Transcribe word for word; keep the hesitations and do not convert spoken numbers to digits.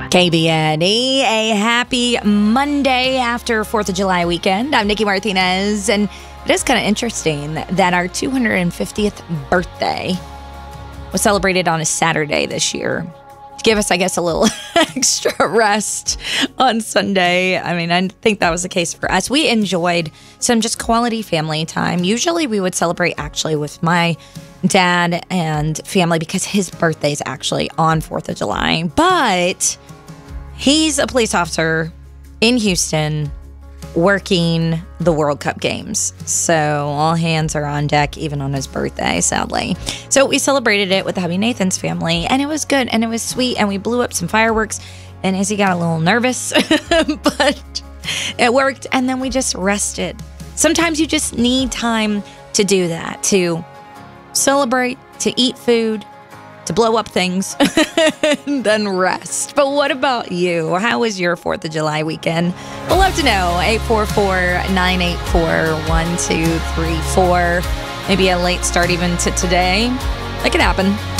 K B N E, a happy Monday after fourth of July weekend. I'm Nikki Martinez, and it is kind of interesting that our two hundred fiftieth birthday was celebrated on a Saturday this year. To give us, I guess, a little extra rest on Sunday. I mean, I think that was the case for us. We enjoyed some just quality family time. Usually we would celebrate actually with my dad and family because his birthday is actually on fourth of July. But he's a police officer in Houston working the World Cup games. So all hands are on deck, even on his birthday, sadly. So we celebrated it with hubby Nathan's family, and it was good, and it was sweet, and we blew up some fireworks, and Izzy got a little nervous, but it worked, and then we just rested. Sometimes you just need time to do that, to celebrate, to eat food, to blow up things, and then rest. But what about you? How was your fourth of July weekend? We'd love to know. eight four four, nine eight four, one two three four. Maybe a late start even to today. It could happen.